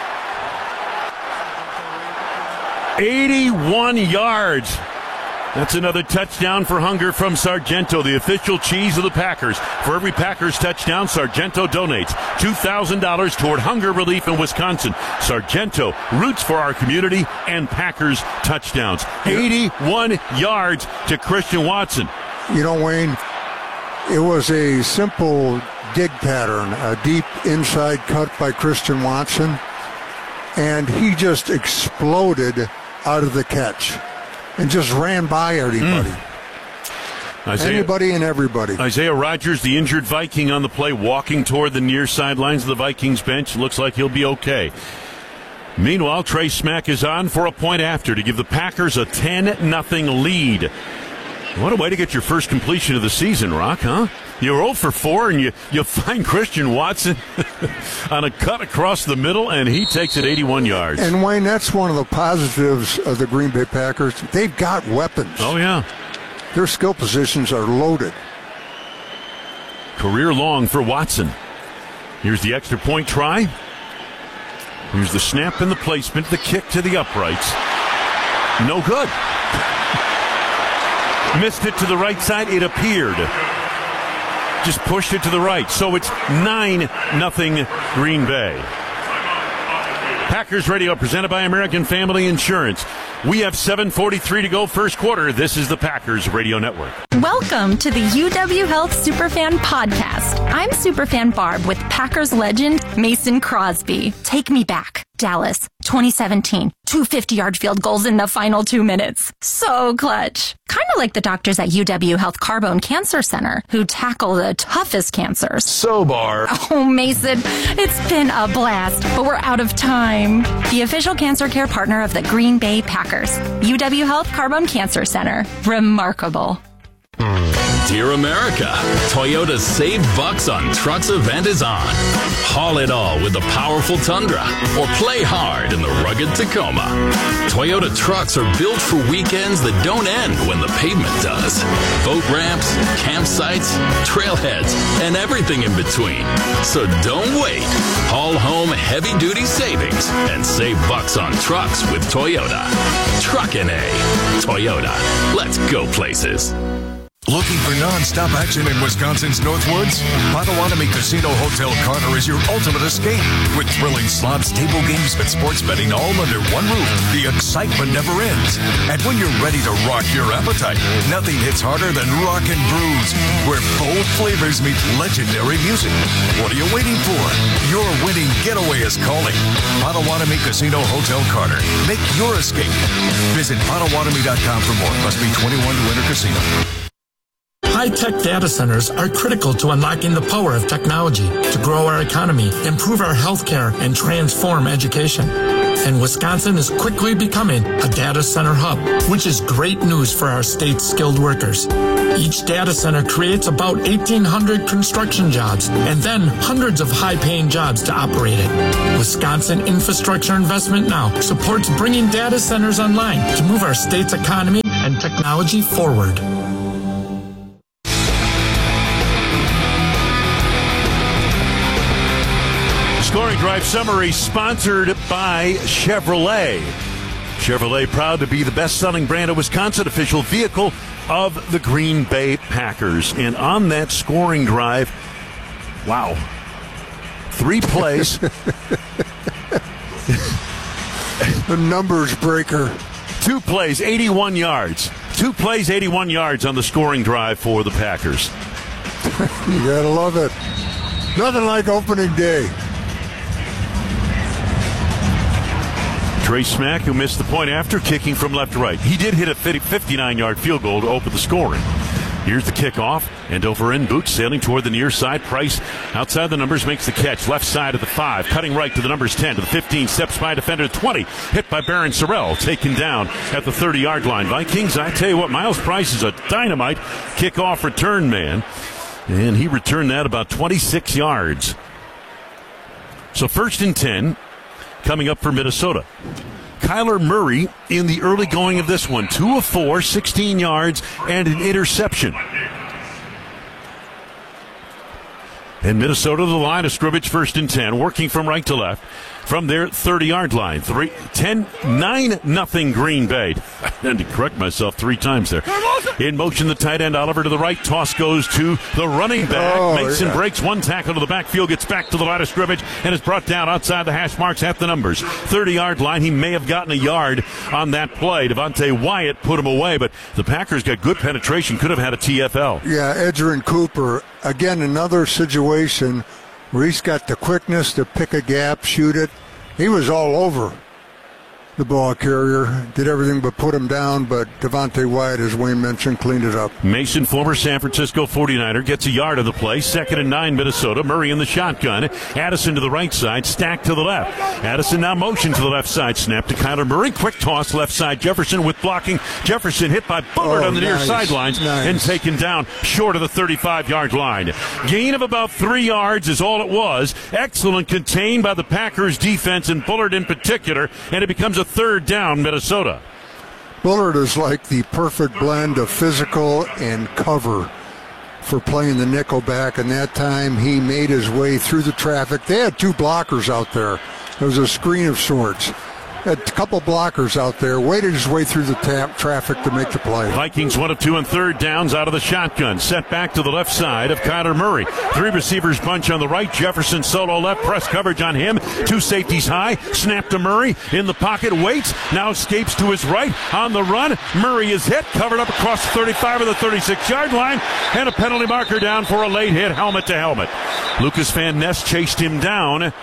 eighty-one yards. That's another touchdown for Hunger from Sargento, the official cheese of the Packers. For every Packers touchdown, Sargento donates two thousand dollars toward hunger relief in Wisconsin. Sargento roots for our community and Packers touchdowns. eighty-one yards to Christian Watson.
You know, Wayne, it was a simple dig pattern, a deep inside cut by Christian Watson, and he just exploded out of the catch. And just ran by everybody. Mm. Isaiah, Anybody and everybody.
Isaiah Rodgers, the injured Viking on the play, walking toward the near sidelines of the Vikings bench. Looks like he'll be okay. Meanwhile, Trey Smack is on for a point after to give the Packers a ten nothing lead. What a way to get your first completion of the season, Rock, huh? You're zero for four, and you, you find Christian Watson on a cut across the middle, and he takes it eighty-one yards.
And, Wayne, that's one of the positives of the Green Bay Packers. They've got weapons.
Oh, yeah.
Their skill positions are loaded.
Career long for Watson. Here's the extra point try. Here's the snap and the placement, the kick to the uprights. No good. Missed it to the right side, it appeared. Just pushed it to the right. So it's nine nothing Green Bay. Packers Radio presented by American Family Insurance. We have seven forty-three to go first quarter. This is the Packers Radio Network.
Welcome to the U W Health Superfan Podcast. I'm Superfan Barb with Packers legend Mason Crosby. Take me back. Dallas, twenty seventeen. Two fifty-yard field goals in the final two minutes. So clutch. Kind of like the doctors at U W Health Carbone Cancer Center who tackle the toughest cancers.
So, Barb.
Oh, Mason, it's been a blast, but we're out of time. The official cancer care partner of the Green Bay Packers. U W Health Carbone Cancer Center. Remarkable.
Dear America, Toyota's Save Bucks on Trucks event is on. Haul it all with the powerful Tundra or play hard in the rugged Tacoma. Toyota trucks are built for weekends that don't end when the pavement does. Boat ramps, campsites, trailheads, and everything in between. So don't wait. Haul home heavy-duty savings and save bucks on trucks with Toyota. Truckin' A. Toyota. Let's go places.
Looking for non-stop action in Wisconsin's Northwoods? Potawatomi Casino Hotel Carter is your ultimate escape. With thrilling slots, table games, and sports betting all under one roof, the excitement never ends. And when you're ready to rock your appetite, nothing hits harder than Rockin' Brews, where bold flavors meet legendary music. What are you waiting for? Your winning getaway is calling. Potawatomi Casino Hotel Carter. Make your escape. Visit Potawatomi dot com for more. Must be twenty-one to enter casino.
High-tech data centers are critical to unlocking the power of technology to grow our economy, improve our healthcare, and transform education. and Wisconsin is quickly becoming a data center hub, which is great news for our state's skilled workers. Each data center creates about eighteen hundred construction jobs and then hundreds of high-paying jobs to operate it. Wisconsin Infrastructure Investment Now supports bringing data centers online to move our state's economy and technology forward.
Scoring Drive Summary sponsored by Chevrolet. Chevrolet proud to be the best-selling brand of Wisconsin, official vehicle of the Green Bay Packers. And on that scoring drive, wow, three plays.
The numbers breaker.
Two plays, eighty-one yards. Two plays, eighty-one yards on the scoring drive for the Packers.
You gotta love it. Nothing like opening day.
Trey Smack, who missed the point after, kicking from left to right. He did hit a fifty-nine-yard field goal to open the scoring. Here's the kickoff, and over in Boots, sailing toward the near side. Price, outside the numbers, makes the catch. Left side of the five, cutting right to the numbers ten, to the fifteen, steps by defender to twenty. Hit by Baron Sorrell, taken down at the thirty-yard line. Vikings, I tell you what, Miles Price is a dynamite kickoff return man, and he returned that about twenty-six yards. So first and ten. Coming up for Minnesota. Kyler Murray in the early going of this one. Two of four, sixteen yards, and an interception. And Minnesota, the line of scrimmage, first and ten, working from right to left from their thirty-yard line. Three, ten, nine, nothing Green Bay. I had to correct myself three times there. In motion, the tight end, Oliver to the right. Toss goes to the running back.
Oh,
Mason
yeah.
breaks one tackle to the backfield, gets back to the line of scrimmage, and is brought down outside the hash marks at the numbers. thirty-yard line. He may have gotten a yard on that play. Devontae Wyatt put him away, but the Packers got good penetration. Could have had a T F L.
Yeah, Edgerrin Cooper, again, another situation where he's got the quickness to pick a gap, shoot it. He was all over the ball carrier, did everything but put him down, but Devontae Wyatt, as Wayne mentioned, cleaned it up.
Mason, former San Francisco forty-niner, gets a yard of the play. Second and nine, Minnesota. Murray in the shotgun. Addison to the right side, Stack to the left. Addison now motion to the left side, snap to Kyler Murray. Quick toss left side, Jefferson with blocking. Jefferson hit by Bullard
oh,
on the
nice,
near sidelines
nice.
and taken down short of the thirty-five-yard line. Gain of about three yards is all it was. Excellent contained by the Packers defense and Bullard in particular, and it becomes a third down, Minnesota.
Bullard is like the perfect blend of physical and cover for playing the nickel back, and that time he made his way through the traffic. They had two blockers out there. It was a screen of sorts. Had a couple blockers out there, waited his way through the tap traffic to make the play.
Vikings one of two and third downs out of the shotgun. Set back to the left side of Kyler Murray. Three receivers bunch on the right. Jefferson solo left. Press coverage on him. Two safeties high. Snap to Murray. In the pocket. Waits. Now escapes to his right. On the run. Murray is hit. Covered up across the thirty-five of the thirty-six-yard line. And a penalty marker down for a late hit. Helmet to helmet. Lucas Van Ness chased him down.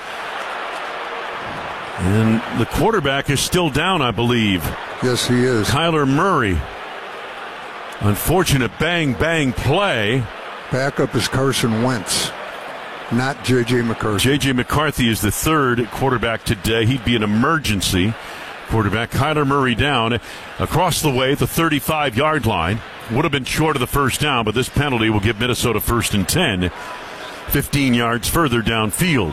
And the quarterback is still down, I believe.
Yes, he is.
Kyler Murray. Unfortunate bang, bang play.
Backup is Carson Wentz, not J J. McCarthy.
J J. McCarthy is the third quarterback today. He'd be an emergency quarterback. Kyler Murray down across the way at the thirty-five-yard line. Would have been short of the first down, but this penalty will give Minnesota first and ten, fifteen yards further downfield.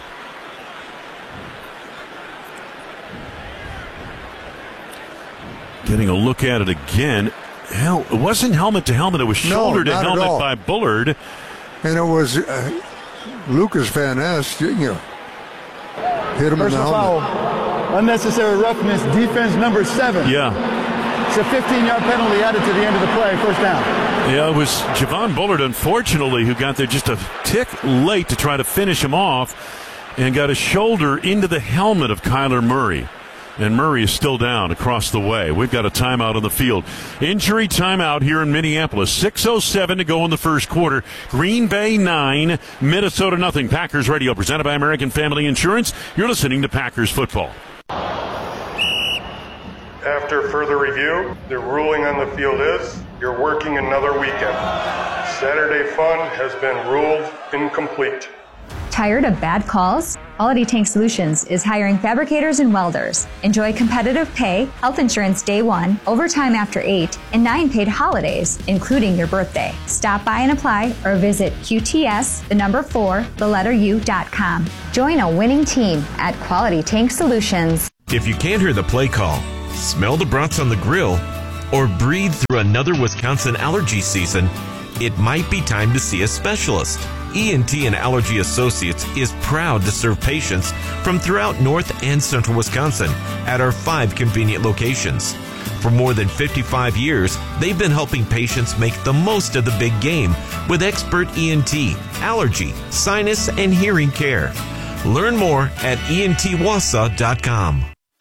Getting a look at it again. Hell, it wasn't helmet to helmet. It was shoulder
no,
to helmet by Bullard.
And it was uh, Lucas Van Ness, you know, hit him
Personal
in the helmet.
Foul. Unnecessary roughness, defense number seven.
Yeah.
It's a fifteen-yard penalty added to the end of the play, first down.
Yeah, it was Javon Bullard, unfortunately, who got there just a tick late to try to finish him off and got a shoulder into the helmet of Kyler Murray. And Murray is still down across the way. We've got a timeout on the field. Injury timeout here in Minneapolis. six oh seven to go in the first quarter. Green Bay nine, Minnesota nothing. Packers Radio, presented by American Family Insurance. You're listening to Packers Football.
After further review, the ruling on the field is you're working another weekend. Saturday fun has been ruled incomplete.
Tired of bad calls? Quality Tank Solutions is hiring fabricators and welders. Enjoy competitive pay, health insurance day one, overtime after eight, and nine paid holidays, including your birthday. Stop by and apply or visit Q T S, the number four, the letter U dot com. Join a winning team at Quality Tank Solutions.
If you can't hear the play call, smell the brats on the grill, or breathe through another Wisconsin allergy season, it might be time to see a specialist. E N T and Allergy Associates is proud to serve patients from throughout North and Central Wisconsin at our five convenient locations. For more than fifty-five years, they've been helping patients make the most of the big game with expert E N T, allergy, sinus, and hearing care. Learn more at E N T Wausau dot com.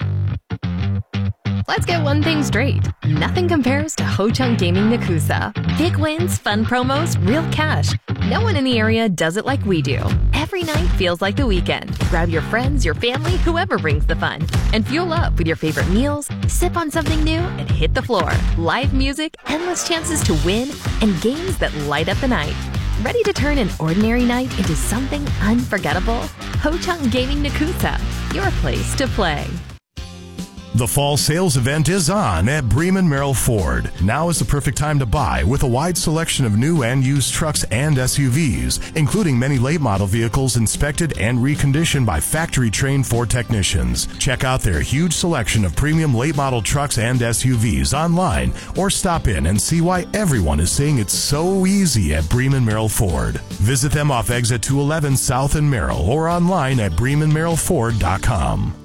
Let's get one thing straight. Nothing compares to Ho-Chunk Gaming Nakusa. Big wins, fun promos, real cash. No one in the area does it like we do. Every night feels like the weekend. Grab your friends, your family, whoever brings the fun. And fuel up with your favorite meals, sip on something new, and hit the floor. Live music, endless chances to win, and games that light up the night. Ready to turn an ordinary night into something unforgettable? Ho-Chunk Gaming Nakusa, your place to play.
The fall sales event is on at Bremen Merrill Ford. Now is the perfect time to buy with a wide selection of new and used trucks and S U Vs, including many late model vehicles inspected and reconditioned by factory-trained Ford technicians. Check out their huge selection of premium late model trucks and S U Vs online or stop in and see why everyone is saying it's so easy at Bremen Merrill Ford. Visit them off exit two eleven South in Merrill or online at bremen merrill ford dot com.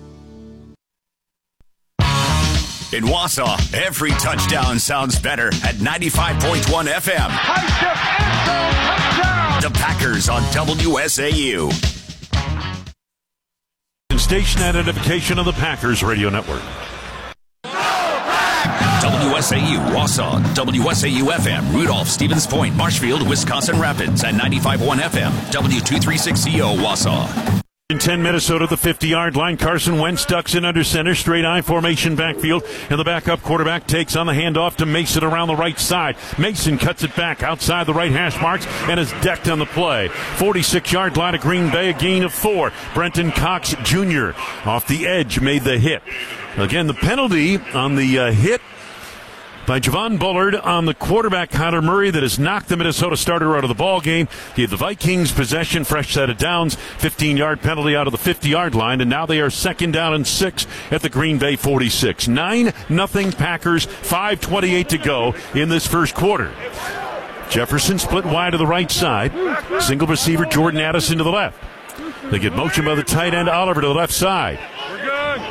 In Wausau, every touchdown sounds better at ninety-five point one F M. The Packers on W S A U.
Station identification of the Packers Radio Network.
W S A U Wausau, W S A U F M, Rudolph, Stevens Point, Marshfield, Wisconsin Rapids at ninety-five point one F M, W two thirty-six C O Wausau.
In ten, Minnesota, the fifty-yard line. Carson Wentz ducks in under center, straight I formation backfield, and the backup quarterback takes on the handoff to Mason around the right side. Mason cuts it back outside the right hash marks and is decked on the play. forty-six-yard line of Green Bay, a gain of four. Brenton Cox Junior off the edge made the hit. Again, the penalty on the uh, hit by Javon Bullard on the quarterback, Connor Murray, that has knocked the Minnesota starter out of the ball game. Gave the Vikings possession, fresh set of downs, fifteen-yard penalty out of the fifty-yard line, and now they are second down and six at the Green Bay forty-six. nine nothing Packers, five twenty-eight to go in this first quarter. Jefferson split wide to the right side. Single receiver Jordan Addison to the left. They get motion by the tight end Oliver to the left side.
We're good.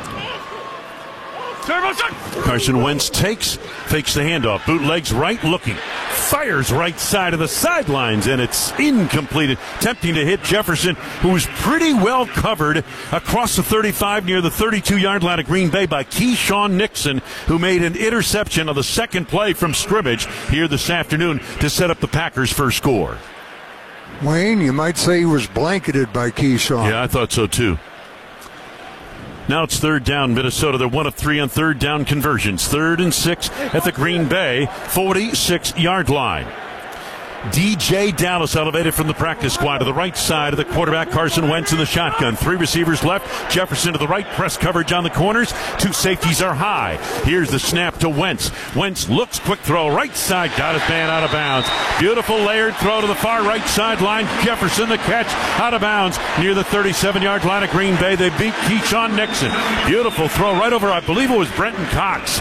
Carson Wentz takes, fakes the handoff, bootlegs right, looking, fires right side of the sidelines, and it's incomplete. Attempting to hit Jefferson, who's pretty well covered across the thirty-five near the thirty-two-yard line of Green Bay by Keyshawn Nixon, who made an interception of the second play from scrimmage here this afternoon to set up the Packers' first score.
Wayne, you might say he was blanketed by Keyshawn.
Yeah, I thought so too. Now it's third down, Minnesota. They're one of three on third down conversions. Third and six at the Green Bay forty-six-yard line. D J Dallas elevated from the practice squad to the right side of the quarterback, Carson Wentz in the shotgun. Three receivers left. Jefferson to the right. Press coverage on the corners. Two safeties are high. Here's the snap to Wentz. Wentz looks, quick throw, right side. Got his man out of bounds. Beautiful layered throw to the far right sideline. Jefferson the catch out of bounds near the thirty-seven-yard line of Green Bay. They beat Keyshawn Nixon. Beautiful throw right over, I believe it was Brenton Cox.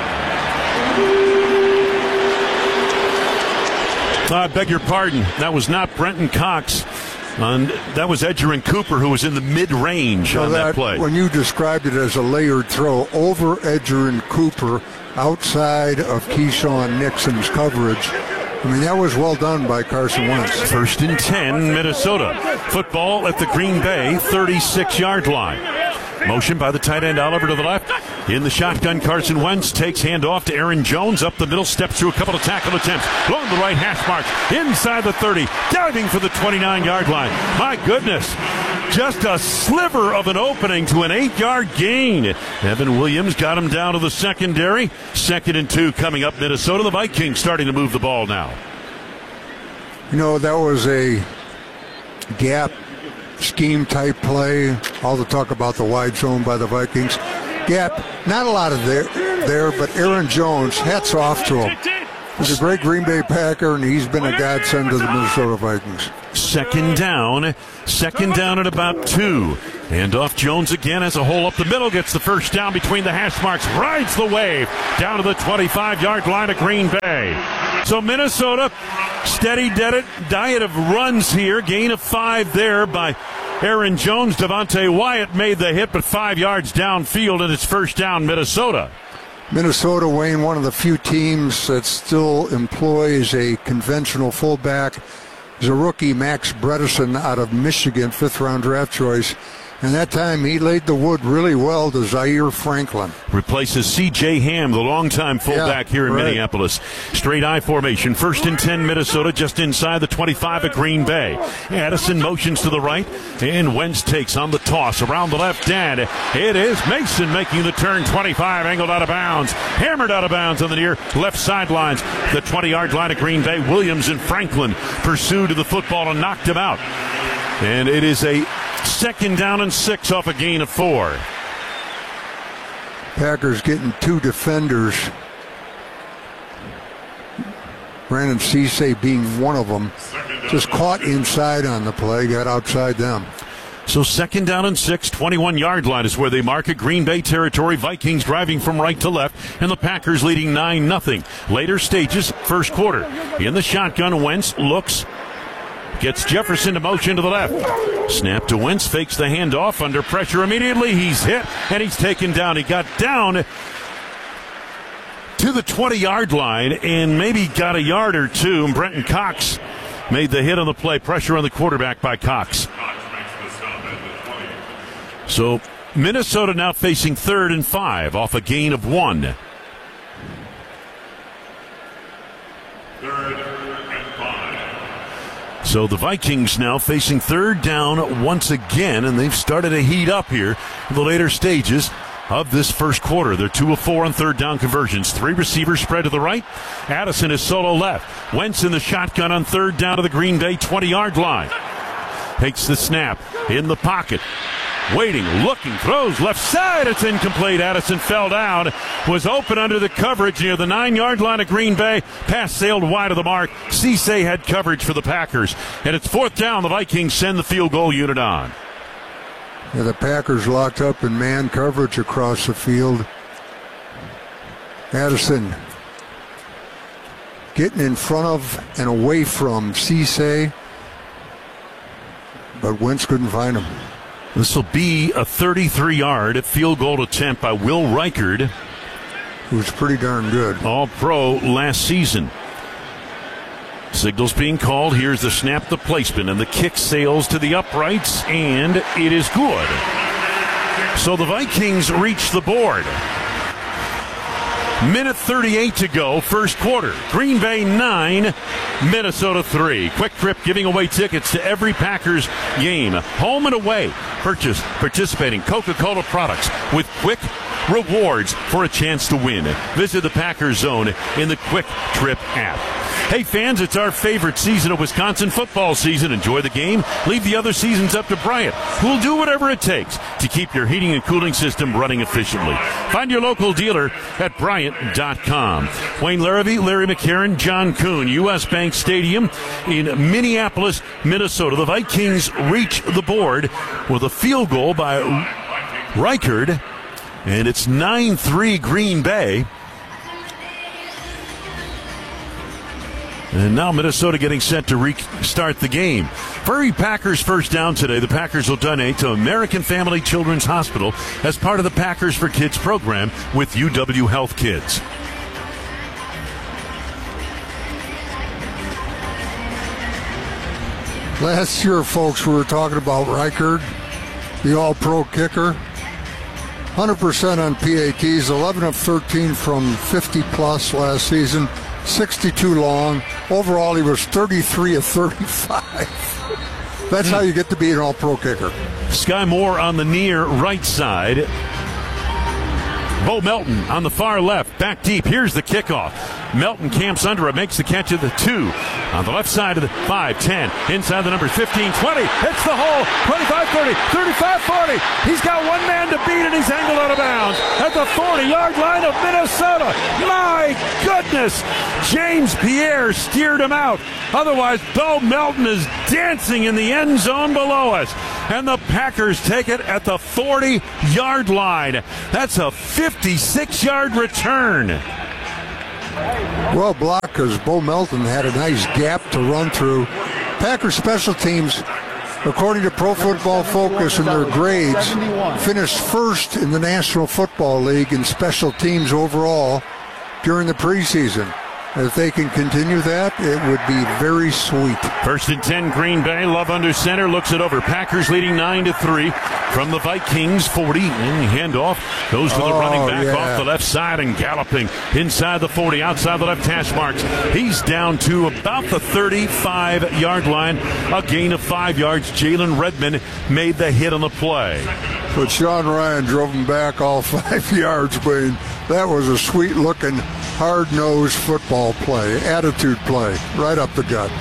I beg your pardon. That was not Brenton Cox. And that was Edgerrin Cooper, who was in the mid-range
so
on that,
that
play.
When you described it as a layered throw, over Edgerrin Cooper, outside of Keyshawn Nixon's coverage, I mean, that was well done by Carson Wentz.
First and ten, Minnesota. Football at the Green Bay thirty-six-yard line. Motion by the tight end Oliver to the left. In the shotgun, Carson Wentz takes handoff to Aaron Jones. Up the middle, steps through a couple of tackle attempts. Along the right hash mark. Inside the thirty. Diving for the twenty-nine-yard line. My goodness. Just a sliver of an opening to an eight-yard gain. Evan Williams got him down to the secondary. Second and two coming up, Minnesota. The Vikings starting to move the ball now.
You know, that was a gap scheme type play. All the talk about the wide zone by the Vikings. Gap, not a lot of there, there, but Aaron Jones, hats off to him. He's a great Green Bay Packer, and he's been a godsend to the Minnesota Vikings.
Second down. Second down at about two. And off Jones again has a hole up the middle, gets the first down between the hash marks, rides the wave down to the twenty-five-yard line of Green Bay. So Minnesota, steady diet of runs here, gain of five there by Aaron Jones. Devontae Wyatt made the hit, but five yards downfield, and it's first down Minnesota.
Minnesota, Wayne, one of the few teams that still employs a conventional fullback. Is a rookie, Max Bredesen, out of Michigan, fifth-round draft choice. And that time he laid the wood really well to Zaire Franklin.
Replaces C J Ham, the longtime fullback yeah, here in right. Minneapolis. Straight I formation. First and ten, Minnesota, just inside the twenty-five of Green Bay. Addison motions to the right, and Wentz takes on the toss around the left end. It is Mason making the turn. twenty-five, angled out of bounds. Hammered out of bounds on the near left sidelines. The twenty-yard line of Green Bay. Williams and Franklin pursued to the football and knocked him out. And it is a second down and six off a gain of four.
Packers getting two defenders. Brandon Cisse being one of them. Just caught inside on the play, got outside them.
So second down and six, twenty-one-yard line is where they mark it. Green Bay territory, Vikings driving from right to left, and the Packers leading nine nothing. Later stages, first quarter. In the shotgun, Wentz looks, gets Jefferson to motion to the left. Snap to Wentz, fakes the handoff, under pressure immediately. He's hit, and he's taken down. He got down to the twenty-yard line and maybe got a yard or two. Brenton Cox made the hit on the play. Pressure on the quarterback by Cox. So Minnesota now facing third and five off a gain of one. Third and five. So the Vikings now facing third down once again, and they've started to heat up here in the later stages of this first quarter. They're two of four on third down conversions. Three receivers spread to the right. Addison is solo left. Wentz in the shotgun on third down to the Green Bay twenty-yard line. Takes the snap in the pocket. Waiting, looking, throws left side. It's incomplete. Addison fell down. Was open under the coverage near the nine-yard line of Green Bay. Pass sailed wide of the mark. Cisse had coverage for the Packers. And it's fourth down. The Vikings send the field goal unit on.
Yeah, the Packers locked up in man coverage across the field. Addison getting in front of and away from Cisse. But Wentz couldn't find him.
This will be a thirty-three-yard field goal attempt by Will Reichard,
who's pretty darn good.
All-Pro last season. Signals being called. Here's the snap, the placement, and the kick sails to the uprights, and it is good. So the Vikings reach the board. Minute thirty-eight to go, first quarter. Green Bay nine, Minnesota three. Quick Trip giving away tickets to every Packers game, home and away. Purchase participating Coca-Cola products with Quick Rewards for a chance to win. Visit the Packers Zone in the Quick Trip app. Hey fans, it's our favorite season of Wisconsin football season. Enjoy the game. Leave the other seasons up to Bryant, who'll do whatever it takes to keep your heating and cooling system running efficiently. Find your local dealer at Bryant dot com. Wayne Larrabee, Larry McCarron, John Kuhn, U S. Bank Stadium in Minneapolis, Minnesota. The Vikings reach the board with a field goal by Reichard, and it's nine three Green Bay. And now Minnesota getting set to restart the game. For every Packers first down today, the Packers will donate to American Family Children's Hospital as part of the Packers for Kids program with U W Health Kids.
Last year, folks, we were talking about Reichard, the all-pro kicker. one hundred percent on P A Ts, eleven of thirteen from fifty plus last season. sixty-two long. Overall, he was thirty-three of thirty-five. That's how you get to be an all-pro kicker.
Sky Moore on the near right side. Bo Melton on the far left, back deep. Here's the kickoff. Melton camps under it, makes the catch at the two. On the left side of the five, ten, inside the numbers fifteen, twenty, hits the hole, twenty-five, thirty, thirty-five, forty. He's got one man to beat, and he's angled out of bounds at the forty-yard line of Minnesota. My goodness! James Pierre steered him out. Otherwise, Bo Melton is dancing in the end zone below us. And the Packers take it at the forty-yard line. That's a fifty-six-yard return.
Well blocked because Bo Melton had a nice gap to run through. Packers special teams, according to Pro Football Focus and their grades, finished first in the National Football League in special teams overall during the preseason. If they can continue that, it would be very sweet.
First and ten, Green Bay. Love under center, looks it over. Packers leading nine to three from the Vikings forty. And handoff goes to the
oh,
running back
yeah.
off the left side and galloping inside the forty, outside the left hash marks. He's down to about the thirty-five-yard line, a gain of five yards. Jalen Redmond made the hit on the play.
But Sean Ryan drove him back all five yards, Wayne. That was a sweet-looking, hard-nosed football play, attitude play, right up the gut.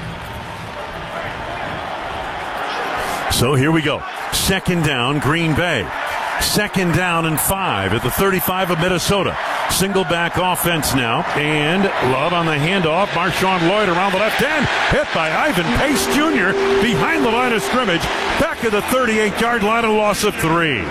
So here we go. Second down, Green Bay. Second down and five at the thirty-five of Minnesota. Single back offense now. And Love on the handoff. Marshawn Lloyd around the left end. Hit by Ivan Pace Junior behind the line of scrimmage. Back at the thirty-eight-yard line, a loss of three.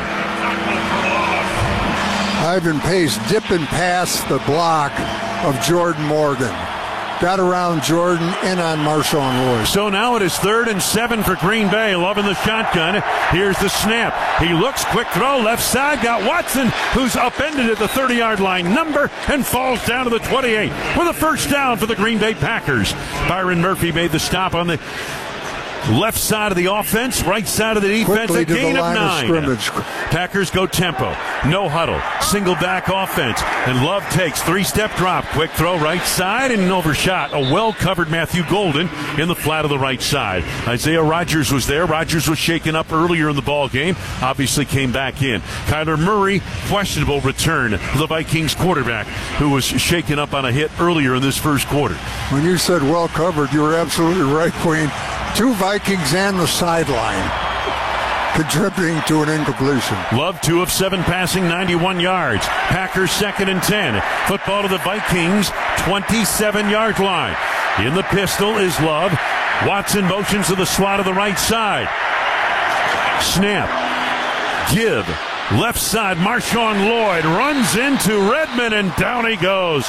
Ivan Pace dipping past the block of Jordan Morgan. Got around Jordan and on Marshawn Lloyd.
So now it is third and seven for Green Bay. Love in the shotgun. Here's the snap. He looks, quick throw, left side. Got Watson, who's upended at the thirty-yard line number and falls down to the twenty-eight with a first down for the Green Bay Packers. Byron Murphy made the stop on the left side of the offense, right side of the defense,
Quickly
a gain
of
nine.
Of
Packers go tempo, no huddle, single back offense, and Love takes three-step drop, quick throw right side, and an overshot. A well-covered Matthew Golden in the flat of the right side. Isaiah Rodgers was there. Rodgers was shaken up earlier in the ball game, obviously came back in. Kyler Murray, questionable return to the Vikings quarterback, who was shaken up on a hit earlier in this first quarter.
When you said well-covered, you were absolutely right, Queen. Two Vikings and the sideline contributing to an incompletion.
Love two of seven passing, ninety-one yards. Packers second and ten. Football to the Vikings, twenty-seven-yard line. In the pistol is Love. Watson motions to the slot of the right side. Snap. Give. Left side, Marshawn Lloyd runs into Redmond, and down he goes.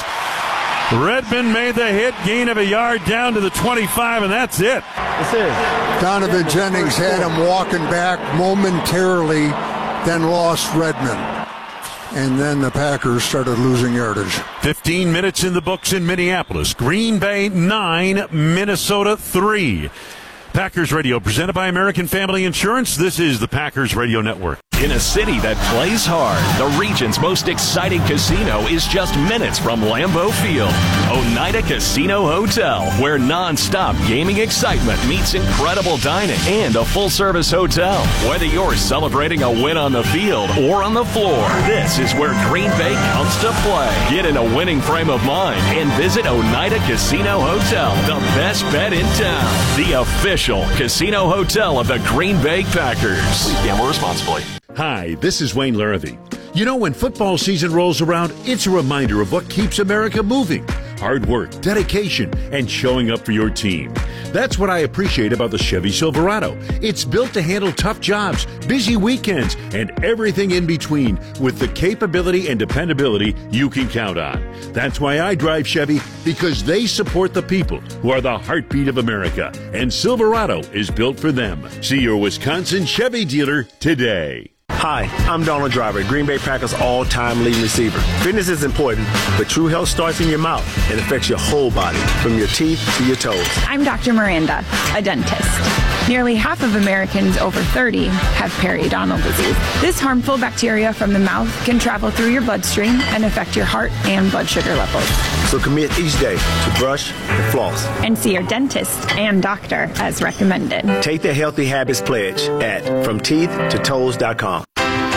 Redmond made the hit, gain of a yard down to the twenty-five, and that's it.
That's it.
Donovan Jennings had him walking back momentarily, then lost Redmond. And then the Packers started losing yardage.
fifteen minutes in the books in Minneapolis. Green Bay nine, Minnesota three. Packers Radio, presented by American Family Insurance. This is the Packers Radio Network.
In a city that plays hard, the region's most exciting casino is just minutes from Lambeau Field. Oneida Casino Hotel, where non-stop gaming excitement meets incredible dining and a full-service hotel. Whether you're celebrating a win on the field or on the floor, this is where Green Bay comes to play. Get in a winning frame of mind and visit Oneida Casino Hotel, the best bet in town. The official casino hotel of the Green Bay Packers. Please gamble responsibly.
Hi, this is Wayne Larrivee. You know, when football season rolls around, it's a reminder of what keeps America moving. Hard work, dedication, and showing up for your team. That's what I appreciate about the Chevy Silverado. It's built to handle tough jobs, busy weekends, and everything in between with the capability and dependability you can count on. That's why I drive Chevy, because they support the people who are the heartbeat of America, and Silverado is built for them. See your Wisconsin Chevy dealer today.
Hi, I'm Donald Driver, Green Bay Packers all-time leading receiver. Fitness is important, but true health starts in your mouth and affects your whole body, from your teeth to your toes.
I'm Doctor Miranda, a dentist. Nearly half of Americans over thirty have periodontal disease. This harmful bacteria from the mouth can travel through your bloodstream and affect your heart and blood sugar levels.
So commit each day to brush and floss.
And see your dentist and doctor as recommended.
Take the Healthy Habits Pledge at from teeth to toes dot com.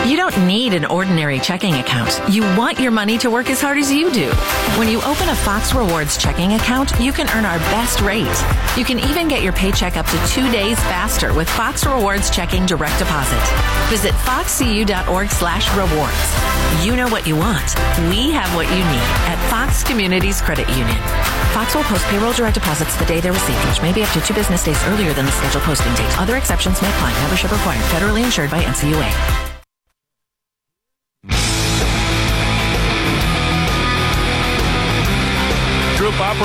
You don't need an ordinary checking account. You want your money to work as hard as you do. When you open a Fox Rewards checking account, you can earn our best rate. You can even get your paycheck up to two days faster with Fox Rewards Checking Direct Deposit. Visit foxcu.org slash rewards. You know what you want. We have what you need at Fox Communities Credit Union. Fox will post payroll direct deposits the day they're received, which may be up to two business days earlier than the scheduled posting date. Other exceptions may apply. Membership required. Federally insured by N C U A.
Group operator.